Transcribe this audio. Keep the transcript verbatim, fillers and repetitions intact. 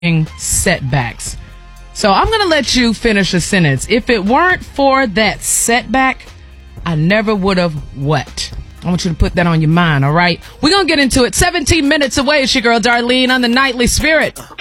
setbacks. So I'm going to let you finish a sentence. If it weren't for that setback, I never would have what? I want you to put that on your mind, all right? We're going to get into it. seventeen minutes away. It's your girl Darlene on the Nightly Spirit.